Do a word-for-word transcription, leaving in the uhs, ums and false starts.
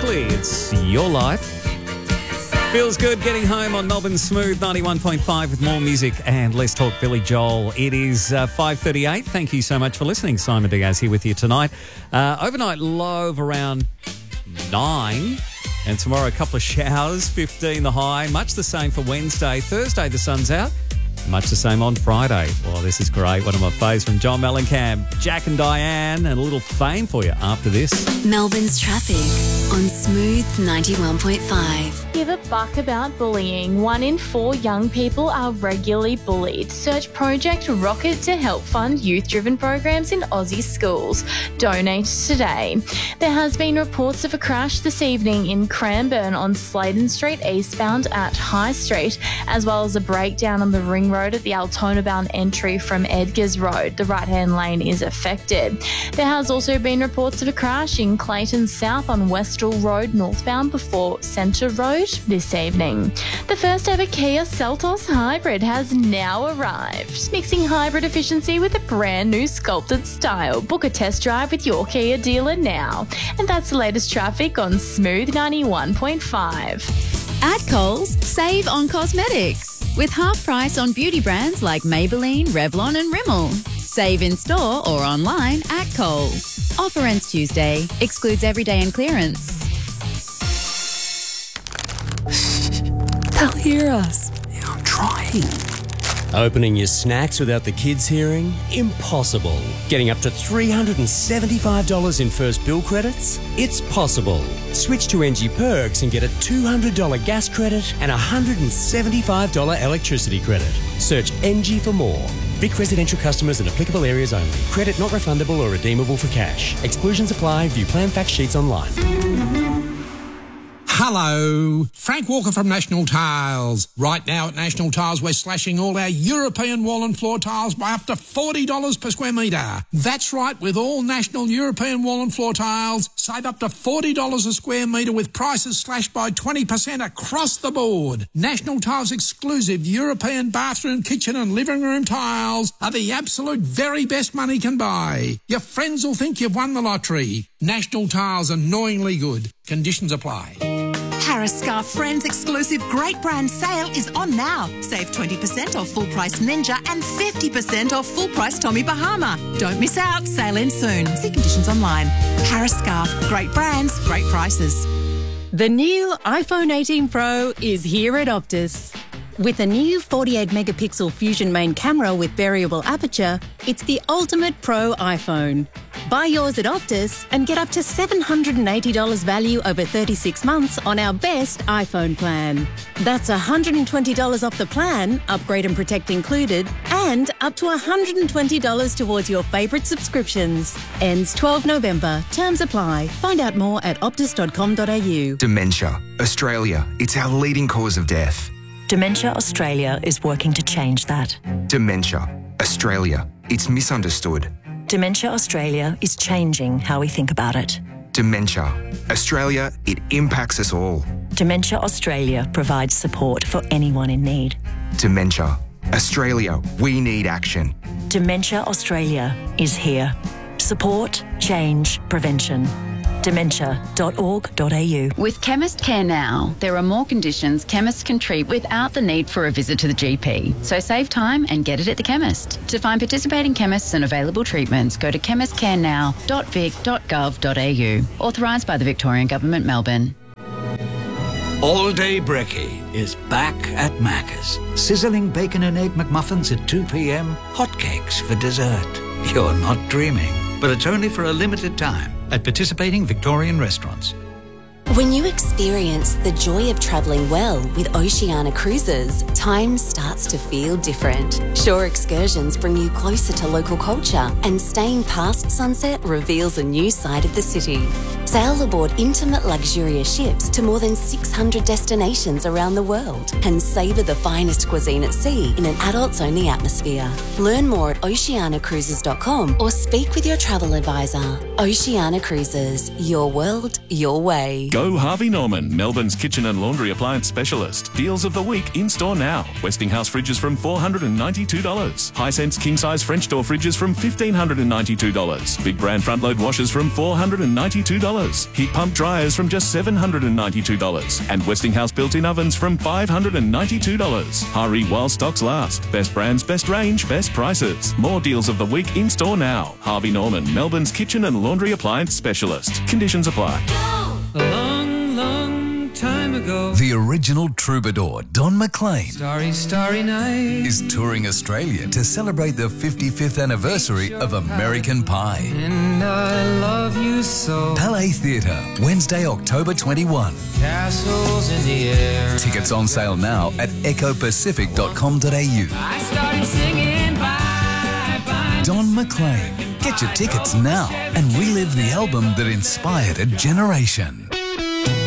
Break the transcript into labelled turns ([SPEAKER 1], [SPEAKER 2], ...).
[SPEAKER 1] Exactly. It's your life. Feels good getting home on Melbourne Smooth ninety-one point five with more music and Let's Talk Billy Joel. It is uh, five thirty-eight. Thank you so much for listening. Simon Diaz here with you tonight. Uh, overnight low of around nine. And tomorrow a couple of showers, fifteen the high. Much the same for Wednesday. Thursday the sun's out. Much the same on Friday. Well, this is great. One of my faves from John Mellencamp, Jack and Diane, and a little fame for you after this.
[SPEAKER 2] Melbourne's traffic on Smooth ninety-one point five.
[SPEAKER 3] Give a buck about bullying. One in four young people are regularly bullied. Search Project Rocket to help fund youth-driven programs in Aussie schools. Donate today. There has been reports of a crash this evening in Cranbourne on Sladen Street eastbound at High Street, as well as a breakdown on the Ring Road at the Altona bound entry from Edgars Road. The right-hand lane is affected. There has also been reports of a crash in Clayton South on Westall Road northbound before Centre Road this evening. The first ever Kia Seltos Hybrid has now arrived, mixing hybrid efficiency with a brand new sculpted style. Book a test drive with your Kia dealer now. And that's the latest traffic on Smooth ninety-one point five.
[SPEAKER 4] At Coles, save on cosmetics with half price on beauty brands like Maybelline, Revlon and Rimmel. Save in store or online at Coles. Offer ends Tuesday. Excludes everyday and clearance.
[SPEAKER 5] They'll hear us. Yeah, I'm trying.
[SPEAKER 6] Opening your snacks without the kids hearing? Impossible. Getting up to three hundred seventy-five dollars in first bill credits? It's possible. Switch to N G Perks and get a two hundred dollars gas credit and a one hundred seventy-five dollars electricity credit. Search N G for more. Vic residential customers in applicable areas only. Credit not refundable or redeemable for cash. Exclusions apply. View plan fact sheets online.
[SPEAKER 7] Hello, Frank Walker from National Tiles. Right now at National Tiles, we're slashing all our European wall and floor tiles by up to forty dollars per square metre. That's right, with all National European wall and floor tiles, save up to forty dollars a square metre with prices slashed by twenty percent across the board. National Tiles exclusive European bathroom, kitchen and living room tiles are the absolute very best money can buy. Your friends will think you've won the lottery. National Tiles, annoyingly good. Conditions apply.
[SPEAKER 8] Harris Scarf Friends exclusive great brand sale is on now. Save twenty percent off full price Ninja and fifty percent off full price Tommy Bahama. Don't miss out. Sale ends soon. See conditions online. Harris Scarf. Great brands, great prices.
[SPEAKER 9] The new iPhone eighteen Pro is here at Optus. With a new forty-eight megapixel Fusion main camera with variable aperture, it's the ultimate pro iPhone. Buy yours at Optus and get up to seven hundred eighty dollars value over thirty-six months on our best iPhone plan. That's one hundred twenty dollars off the plan, upgrade and protect included, and up to one hundred twenty dollars towards your favourite subscriptions. Ends twelfth November. Terms apply. Find out more at optus dot com dot a u.
[SPEAKER 10] Dementia. Australia. It's our leading cause of death.
[SPEAKER 11] Dementia Australia is working to change that.
[SPEAKER 10] Dementia. Australia. It's misunderstood.
[SPEAKER 11] Dementia Australia is changing how we think about it.
[SPEAKER 10] Dementia. Australia, it impacts us all.
[SPEAKER 11] Dementia Australia provides support for anyone in need.
[SPEAKER 10] Dementia. Australia, we need action.
[SPEAKER 11] Dementia Australia is here. Support, change, prevention. dementia dot org dot a u.
[SPEAKER 4] With Chemist Care Now, there are more conditions chemists can treat without the need for a visit to the G P. So save time and get it at the chemist. To find participating chemists and available treatments, go to chemist care now dot vic dot gov dot a u. Authorised by the Victorian Government, Melbourne.
[SPEAKER 12] All Day Brekkie is back at Macca's. Sizzling bacon and egg McMuffins at two p.m, hotcakes for dessert. You're not dreaming, but it's only for a limited time at participating Victorian restaurants.
[SPEAKER 2] When you experience the joy of travelling well with Oceania Cruises, time starts to feel different. Shore excursions bring you closer to local culture, and staying past sunset reveals a new side of the city. Sail aboard intimate luxurious ships to more than six hundred destinations around the world and savour the finest cuisine at sea in an adults-only atmosphere. Learn more at oceania cruises dot com or speak with your travel advisor. Oceania Cruises, your world, your way.
[SPEAKER 13] Go Harvey Norman, Melbourne's kitchen and laundry appliance specialist. Deals of the week in store now. Westinghouse fridges from four hundred ninety-two dollars. Hisense king-size French door fridges from one thousand five hundred ninety-two dollars. Big brand front load washers from four hundred ninety-two dollars. dollars. Heat pump dryers from just seven hundred ninety-two dollars. And Westinghouse built-in ovens from five hundred ninety-two dollars. Hurry while stocks last. Best brands, best range, best prices. More deals of the week in-store now. Harvey Norman, Melbourne's kitchen and laundry appliance specialist. Conditions apply.
[SPEAKER 14] A long, long time ago,
[SPEAKER 15] The original troubadour, Don McLean,
[SPEAKER 14] starry, starry night,
[SPEAKER 15] is touring Australia to celebrate the fifty-fifth anniversary of American Pie.
[SPEAKER 14] and I love you so.
[SPEAKER 15] Palais Theatre, Wednesday, October twenty-first.
[SPEAKER 14] Castles in the air.
[SPEAKER 15] Tickets on sale now at echo pacific dot com dot a u.
[SPEAKER 14] I started singing bye bye.
[SPEAKER 15] Don McLean. Get your tickets now and relive the album that inspired a generation.